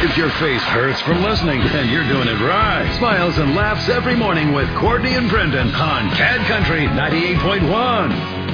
If your face hurts from listening, then you're doing it right. Smiles and laughs every morning with Courtney and Brendan on CAD Country 98.1.